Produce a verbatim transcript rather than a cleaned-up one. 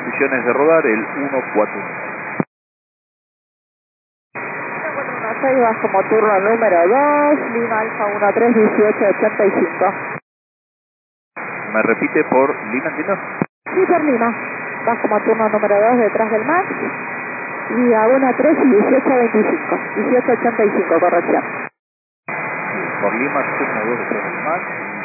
condiciones de rodar el uno cuatro uno. seis bajo moturno número dos, Lima Alfa uno tres dieciocho ochenta y cinco. ¿Me repite por Lima, entiendo? Sí, por Lima. Bajo moturno número dos detrás del Max. Y a uno tres y dieciocho veinticinco. dieciocho ochenta y cinco, corrección. Por Lima, turno dos detrás del Max.